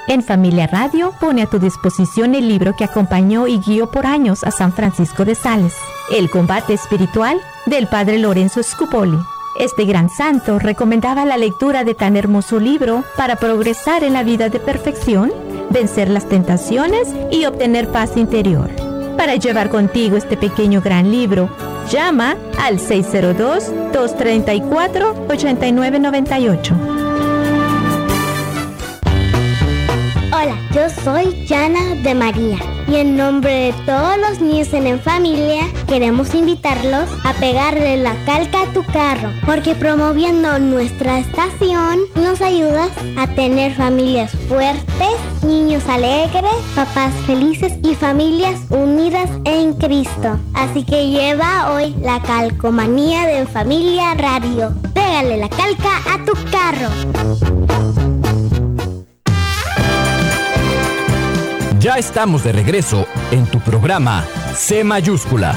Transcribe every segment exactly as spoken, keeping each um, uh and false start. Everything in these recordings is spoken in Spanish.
En Familia Radio pone a tu disposición el libro que acompañó y guió por años a San Francisco de Sales, El combate espiritual del Padre Lorenzo Scupoli. Este gran santo recomendaba la lectura de tan hermoso libro para progresar en la vida de perfección, vencer las tentaciones y obtener paz interior. Para llevar contigo este pequeño gran libro, llama al seis cero dos, dos tres cuatro, ocho nueve nueve ocho. Hola, yo soy Yana de María y en nombre de todos los niños en En Familia queremos invitarlos a pegarle la calca a tu carro, porque promoviendo nuestra estación nos ayudas a tener familias fuertes, niños alegres, papás felices y familias unidas en Cristo. Así que lleva hoy la calcomanía de En Familia Radio. Pégale la calca a tu carro. Ya estamos de regreso en tu programa C Mayúscula.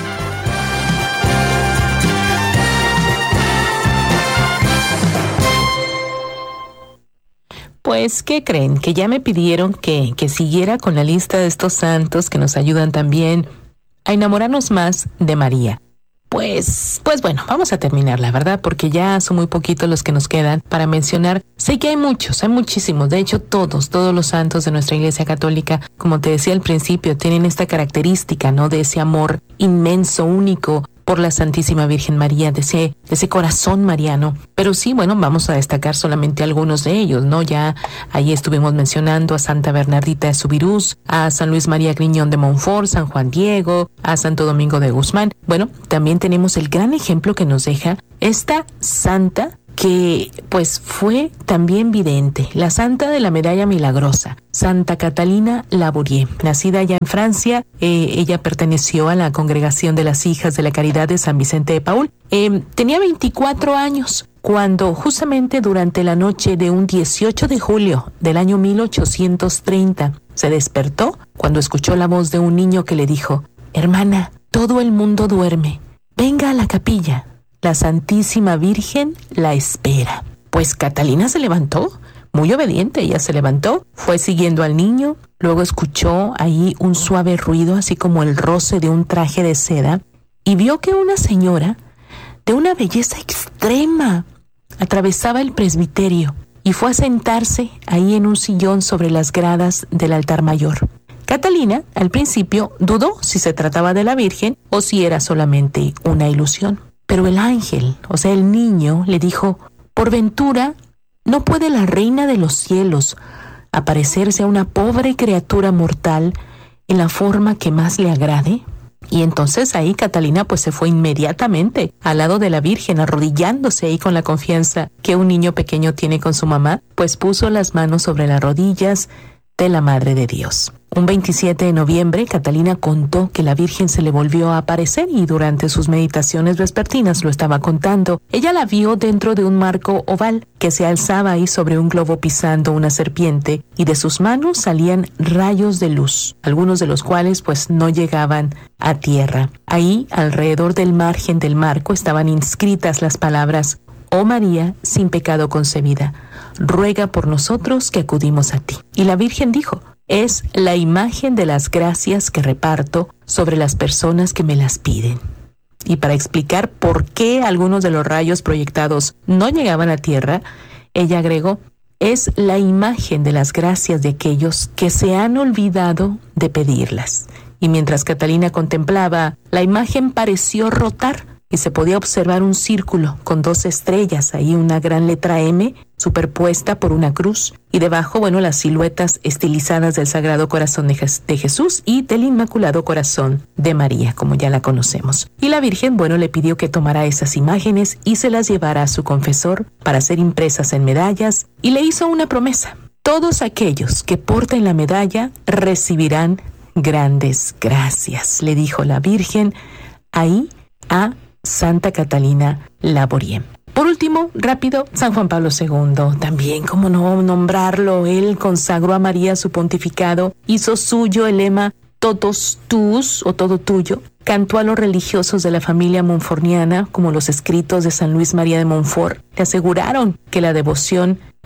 Pues, ¿qué creen? Que ya me pidieron que, que siguiera con la lista de estos santos que nos ayudan también a enamorarnos más de María. Pues, pues bueno, vamos a terminar, la verdad, porque ya son muy poquitos los que nos quedan para mencionar. Sé que hay muchos, hay muchísimos. De hecho, todos, todos los santos de nuestra Iglesia Católica, como te decía al principio, tienen esta característica, ¿no? De ese amor inmenso, único por la Santísima Virgen María, de ese, de ese corazón mariano. Pero sí, bueno, vamos a destacar solamente algunos de ellos, ¿no? Ya ahí estuvimos mencionando a Santa Bernardita de Subirús, a San Luis María Griñón de Montfort, San Juan Diego, a Santo Domingo de Guzmán. Bueno, también tenemos el gran ejemplo que nos deja esta santa que pues fue también vidente, la santa de la medalla milagrosa, Santa Catalina Labourié. Nacida ya en Francia, eh, ella perteneció a la congregación de las Hijas de la Caridad de San Vicente de Paúl. Eh, tenía veinticuatro años cuando justamente durante la noche de un dieciocho de julio del año mil ochocientos treinta se despertó cuando escuchó la voz de un niño que le dijo: «Hermana, todo el mundo duerme, venga a la capilla. La Santísima Virgen la espera». Pues Catalina se levantó, muy obediente, ella se levantó, fue siguiendo al niño, luego escuchó ahí un suave ruido, así como el roce de un traje de seda, y vio que una señora de una belleza extrema atravesaba el presbiterio y fue a sentarse ahí en un sillón sobre las gradas del altar mayor. Catalina, al principio, dudó si se trataba de la Virgen o si era solamente una ilusión. Pero el ángel, o sea, el niño, le dijo: «Por ventura, ¿no puede la reina de los cielos aparecerse a una pobre criatura mortal en la forma que más le agrade?» Y entonces ahí Catalina pues se fue inmediatamente al lado de la Virgen, arrodillándose ahí con la confianza que un niño pequeño tiene con su mamá, pues puso las manos sobre las rodillas de la Madre de Dios. Un veintisiete de noviembre, Catalina contó que la Virgen se le volvió a aparecer y durante sus meditaciones vespertinas lo estaba contando. Ella la vio dentro de un marco oval que se alzaba ahí sobre un globo pisando una serpiente y de sus manos salían rayos de luz, algunos de los cuales pues no llegaban a tierra. Ahí, alrededor del margen del marco, estaban inscritas las palabras: «Oh María, sin pecado concebida, ruega por nosotros que acudimos a ti». Y la Virgen dijo: «Es la imagen de las gracias que reparto sobre las personas que me las piden». Y para explicar por qué algunos de los rayos proyectados no llegaban a tierra, ella agregó: «Es la imagen de las gracias de aquellos que se han olvidado de pedirlas». Y mientras Catalina contemplaba, la imagen pareció rotar y se podía observar un círculo con dos estrellas, ahí una gran letra M superpuesta por una cruz, y debajo, bueno, las siluetas estilizadas del Sagrado Corazón de, Jes- de Jesús y del Inmaculado Corazón de María, como ya la conocemos. Y la Virgen, bueno, le pidió que tomara esas imágenes y se las llevara a su confesor para ser impresas en medallas, y le hizo una promesa: todos aquellos que porten la medalla recibirán grandes gracias, le dijo la Virgen ahí a Santa Catalina Labourié. Por último, rápido, San Juan Pablo segundo, también, cómo no nombrarlo, él consagró a María su pontificado, hizo suyo el lema «Totus tuus» o «Todo tuyo», cantó a los religiosos de la familia monfortiana, como los escritos de San Luis María de Montfort, que aseguraron que la devoción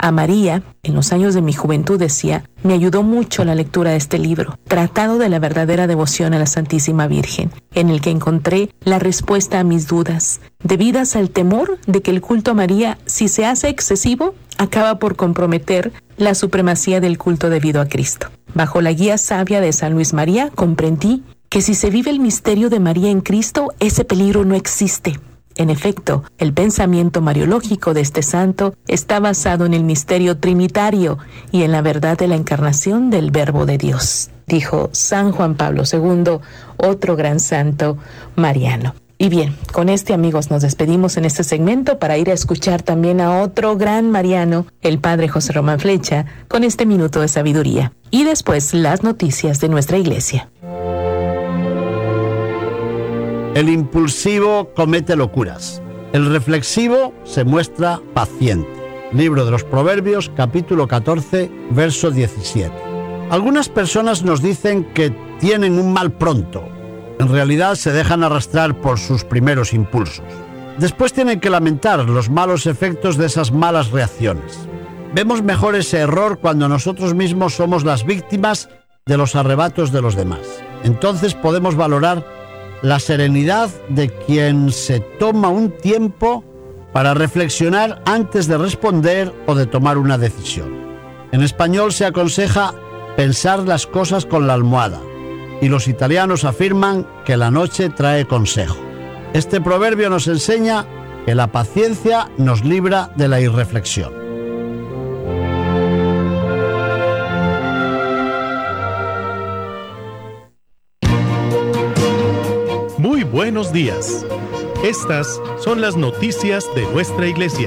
A María, en los años de mi juventud, decía, me ayudó mucho la lectura de este libro, Tratado de la verdadera devoción a la Santísima Virgen, en el que encontré la respuesta a mis dudas, debidas al temor de que el culto a María, si se hace excesivo, acaba por comprometer la supremacía del culto debido a Cristo. Bajo la guía sabia de San Luis María, comprendí que si se vive el misterio de María en Cristo, ese peligro no existe. En efecto, el pensamiento mariológico de este santo está basado en el misterio trinitario y en la verdad de la encarnación del Verbo de Dios, dijo San Juan Pablo segundo, otro gran santo mariano. Y bien, con este, amigos, nos despedimos en este segmento para ir a escuchar también a otro gran mariano, el Padre José Román Flecha, con este minuto de sabiduría. Y después las noticias de nuestra iglesia. El impulsivo comete locuras. El reflexivo se muestra paciente. Libro de los Proverbios, capítulo catorce, verso diecisiete. Algunas personas nos dicen que tienen un mal pronto. En realidad se dejan arrastrar por sus primeros impulsos. Después tienen que lamentar los malos efectos de esas malas reacciones. Vemos mejor ese error cuando nosotros mismos somos las víctimas de los arrebatos de los demás. Entonces podemos valorar la serenidad de quien se toma un tiempo para reflexionar antes de responder o de tomar una decisión. En español se aconseja pensar las cosas con la almohada, y los italianos afirman que la noche trae consejo. Este proverbio nos enseña que la paciencia nos libra de la irreflexión. Muy buenos días. Estas son las noticias de nuestra iglesia.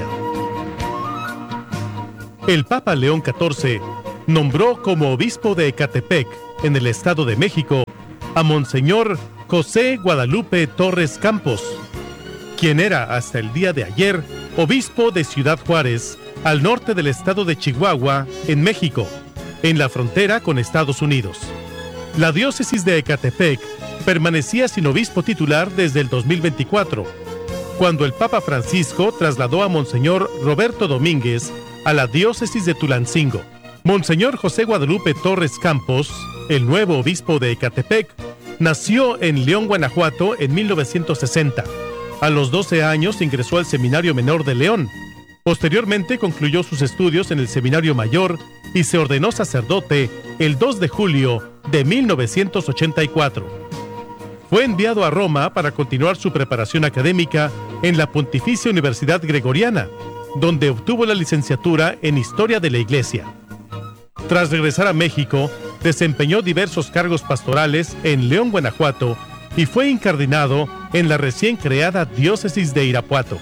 El Papa León catorce nombró como obispo de Ecatepec, en el Estado de México, a Monseñor José Guadalupe Torres Campos, quien era hasta el día de ayer obispo de Ciudad Juárez, al norte del estado de Chihuahua, en México, en la frontera con Estados Unidos. La diócesis de Ecatepec permanecía sin obispo titular desde el dos mil veinticuatro, cuando el Papa Francisco trasladó a Monseñor Roberto Domínguez a la diócesis de Tulancingo. Monseñor José Guadalupe Torres Campos, el nuevo obispo de Ecatepec, nació en León, Guanajuato, en mil novecientos sesenta. A los doce años ingresó al Seminario Menor de León. Posteriormente concluyó sus estudios en el Seminario Mayor y se ordenó sacerdote el dos de julio de mil novecientos ochenta y cuatro. Fue enviado a Roma para continuar su preparación académica en la Pontificia Universidad Gregoriana, donde obtuvo la licenciatura en Historia de la Iglesia. Tras regresar a México, desempeñó diversos cargos pastorales en León, Guanajuato, y fue incardinado en la recién creada diócesis de Irapuato.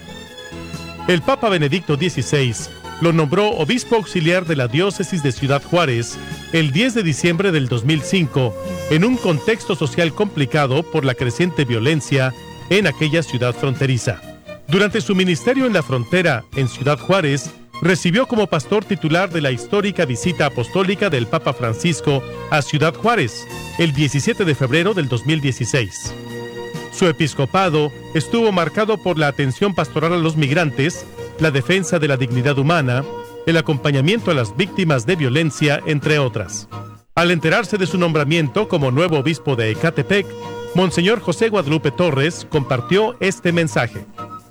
El Papa Benedicto dieciséis lo nombró obispo auxiliar de la diócesis de Ciudad Juárez el diez de diciembre del dos mil cinco, en un contexto social complicado por la creciente violencia en aquella ciudad fronteriza. Durante su ministerio en la frontera, en Ciudad Juárez, recibió como pastor titular de la histórica visita apostólica del Papa Francisco a Ciudad Juárez, el diecisiete de febrero del dos mil dieciséis. Su episcopado estuvo marcado por la atención pastoral a los migrantes, la defensa de la dignidad humana, el acompañamiento a las víctimas de violencia, entre otras. Al enterarse de su nombramiento como nuevo obispo de Ecatepec, Monseñor José Guadalupe Torres compartió este mensaje.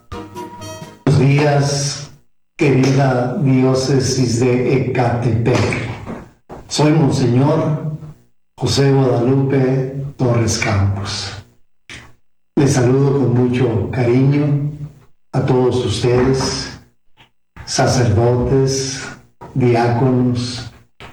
Buenos días, querida diócesis de Ecatepec. Soy Monseñor José Guadalupe Torres Campos. Les saludo con mucho cariño a todos ustedes, sacerdotes, diáconos,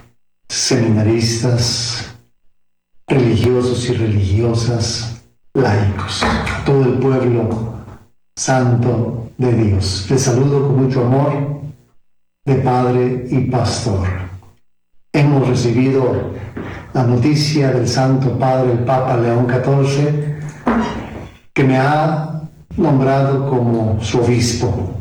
seminaristas, religiosos y religiosas, laicos, a todo el pueblo santo de Dios. Les saludo con mucho amor de padre y pastor. Hemos recibido la noticia del Santo Padre, el Papa León catorce, que me ha nombrado como su obispo,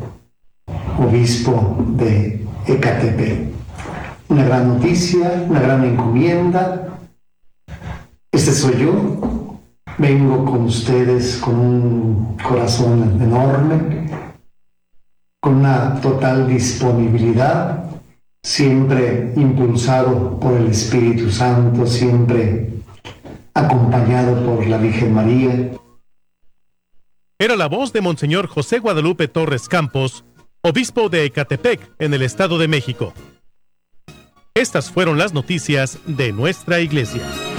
obispo de Ecatepec. Una gran noticia, una gran encomienda. Este soy yo. Vengo con ustedes con un corazón enorme, con una total disponibilidad siempre impulsado por el Espíritu Santo, siempre acompañado por la Virgen María. Era la voz de Monseñor José Guadalupe Torres Campos, obispo de Ecatepec, en el Estado de México. Estas fueron las noticias de nuestra iglesia.